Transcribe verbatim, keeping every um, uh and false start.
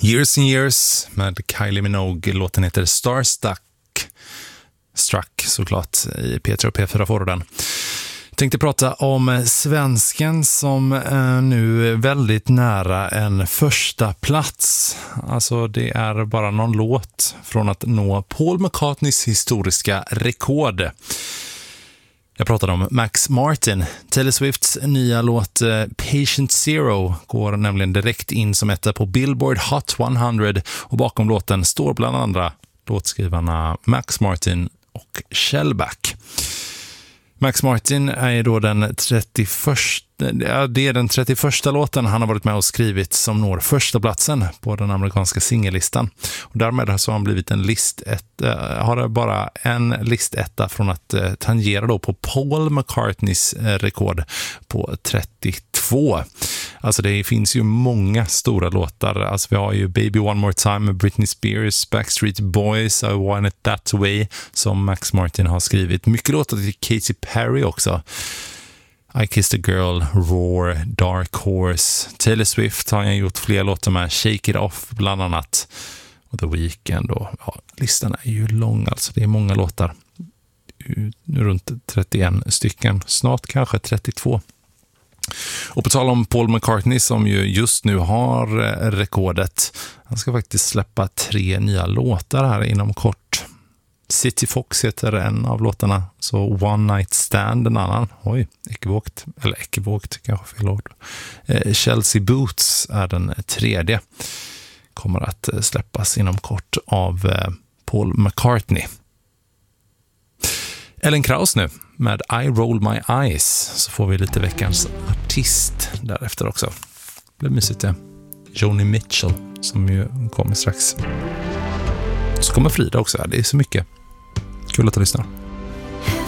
Years and Years med Kylie Minogue. Låten heter Starstruck. Struck såklart i P tre och P fyra får den. Jag tänkte prata om svensken som eh, nu är väldigt nära en första plats. Alltså det är bara någon låt från att nå Paul McCartneys historiska rekord. Jag pratade om Max Martin. Taylor Swifts nya låt eh, Patient Zero går nämligen direkt in som etta på Billboard Hot hundra och bakom låten står bland andra låtskrivarna Max Martin och Shellback. Max Martin är då den trettioförsta, ja, det är den trettioförsta låten han har varit med och skrivit som når första platsen på den amerikanska singellistan. Och därmed så har han blivit en list ett, äh, har bara en listetta från att äh, tangera då på Paul McCartneys äh, rekord på trettiotvå. Alltså det finns ju många stora låtar. Alltså vi har ju Baby One More Time med Britney Spears, Backstreet Boys, I Want It That Way som Max Martin har skrivit. Mycket låtar till Katy Perry också. I Kissed a Girl, Roar, Dark Horse. Taylor Swift har jag gjort fler låtar med. Shake It Off bland annat. Och The Weeknd. Och, ja, listan är ju lång alltså. Det är många låtar. Runt trettioen stycken. Snart kanske trettiotvå. Och på tal om Paul McCartney som ju just nu har rekordet. Han ska faktiskt släppa tre nya låtar här inom kort. City Fox heter en av låtarna. Så One Night Stand en annan. Oj, ekivokt. Eller ekivokt, kanske fel ord. Eh, Chelsea Boots är den tredje. Kommer att släppas inom kort av eh, Paul McCartney. Ellen Krauss nu med I Roll My Eyes. Så får vi lite veckans artist därefter också. Det blir mysigt det. Joni Mitchell som ju kommer strax. Så kommer Frida också. Det är så mycket. Kul att du lyssnar.